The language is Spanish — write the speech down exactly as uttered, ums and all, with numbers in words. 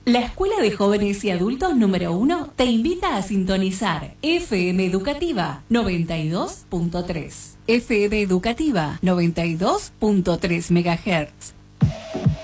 La Escuela de Jóvenes y Adultos número uno te invita a sintonizar F M Educativa noventa y dos punto tres. F M Educativa noventa y dos punto tres megahertz.